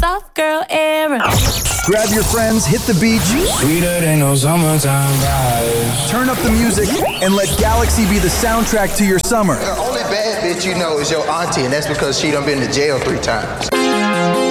soft girl era. Grab your friends, hit the beach, Sweeter than no summertime vibes. turn up the music, and let Galaxy be the soundtrack to your summer. The only bad bitch you know is your auntie, and that's because she done been to jail 3 times.